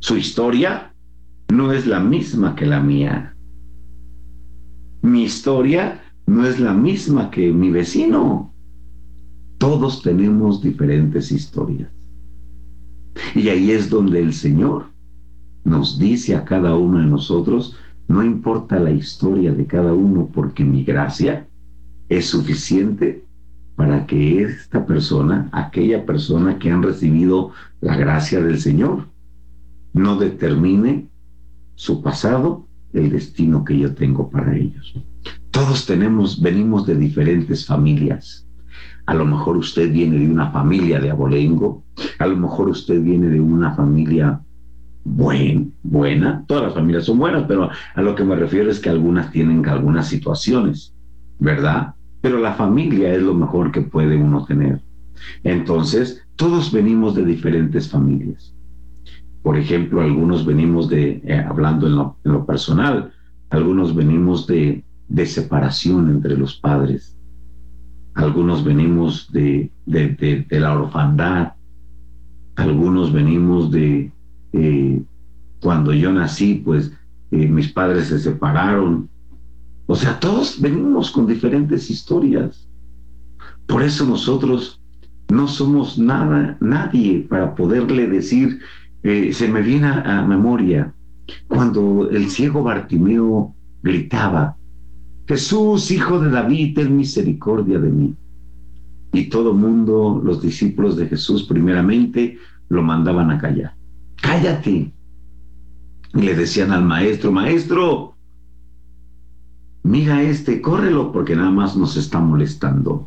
Su historia no es la misma que la mía. Mi historia no es la misma que mi vecino. Todos tenemos diferentes historias. Y ahí es donde el Señor nos dice a cada uno de nosotros, no importa la historia de cada uno, porque mi gracia es suficiente para que esta persona, aquella persona que han recibido la gracia del Señor, no determine su pasado, el destino que yo tengo para ellos. Todos venimos de diferentes familias. A lo mejor usted viene de una familia de abolengo, a lo mejor usted viene de una familia buena, todas las familias son buenas, pero a lo que me refiero es que algunas tienen algunas situaciones, ¿verdad? Pero la familia es lo mejor que puede uno tener. Entonces, todos venimos de diferentes familias. Por ejemplo, algunos venimos hablando en lo personal, algunos venimos de separación entre los padres, algunos venimos de la orfandad, algunos venimos cuando yo nací, pues mis padres se separaron. O sea, todos venimos con diferentes historias. Por eso nosotros no somos nadie para poderle decir, se me viene a memoria cuando el ciego Bartimeo gritaba, Jesús, hijo de David, ten misericordia de mí. Y todo el mundo, los discípulos de Jesús primeramente, lo mandaban a callar. Cállate. Y le decían al maestro, maestro, mira córrelo porque nada más nos está molestando.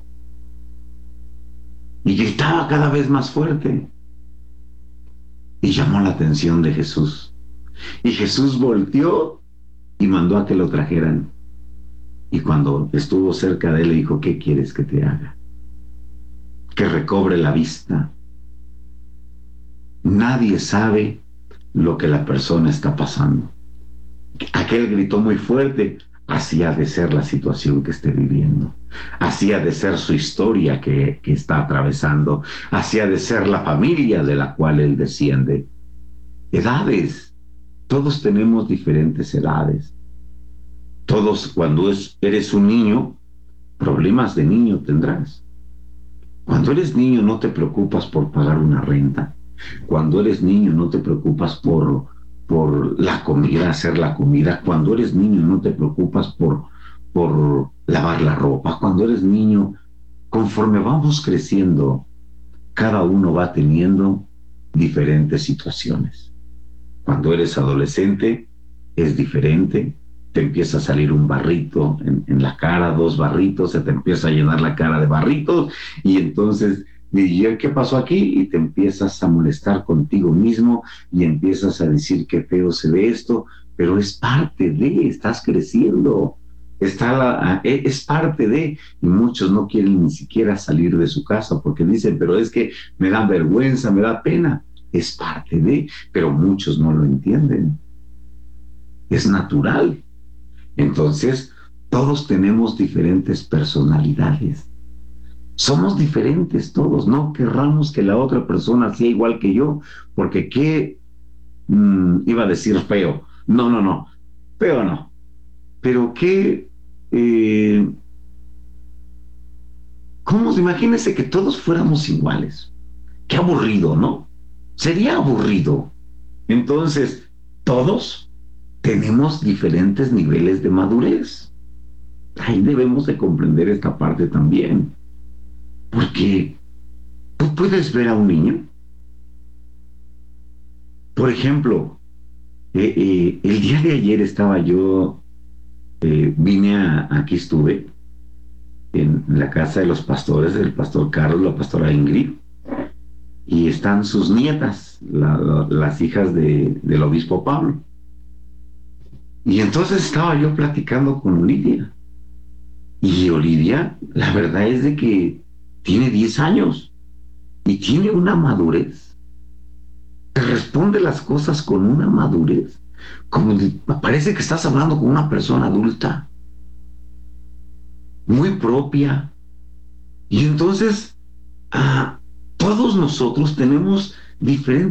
Y gritaba cada vez más fuerte. Y llamó la atención de Jesús. Y Jesús volteó y mandó a que lo trajeran. Y cuando estuvo cerca de él, le dijo, ¿qué quieres que te haga? Que recobre la vista. Nadie sabe lo que la persona está pasando. Aquel gritó muy fuerte, así ha de ser la situación que esté viviendo, así ha de ser su historia que está atravesando, así ha de ser la familia de la cual él desciende. Edades, todos tenemos diferentes edades. Todos, cuando eres un niño, problemas de niño tendrás. Cuando eres niño no te preocupas por pagar una renta. Cuando eres niño no te preocupas por la comida, hacer la comida. Cuando eres niño no te preocupas por lavar la ropa. Cuando eres niño, conforme vamos creciendo, cada uno va teniendo diferentes situaciones. Cuando eres adolescente es diferente. Te empieza a salir un barrito en la cara, 2 barritos, se te empieza a llenar la cara de barritos y entonces, ¿qué pasó aquí? Y te empiezas a molestar contigo mismo y empiezas a decir qué feo se ve esto, pero es parte de, estás creciendo, es parte de, y muchos no quieren ni siquiera salir de su casa porque dicen, pero es que me da vergüenza, me da pena, es parte de, pero muchos no lo entienden, es natural. Entonces, todos tenemos diferentes personalidades. Somos diferentes todos. No querramos que la otra persona sea igual que yo, porque iba a decir feo. No. Feo no. Pero ¿cómo? Imagínense que todos fuéramos iguales. Qué aburrido, ¿no? Sería aburrido. Entonces, todos tenemos diferentes niveles de madurez. Ahí debemos de comprender esta parte también. Porque tú puedes ver a un niño. Por ejemplo, el día de ayer estaba yo, aquí estuve, en la casa de los pastores, del pastor Carlos, la pastora Ingrid, y están sus nietas, las hijas del obispo Pablo. Y entonces estaba yo platicando con Olivia. Y Olivia, la verdad es de que tiene 10 años y tiene una madurez. Te responde las cosas con una madurez. Como parece que estás hablando con una persona adulta. Muy propia. Y entonces, todos nosotros tenemos diferentes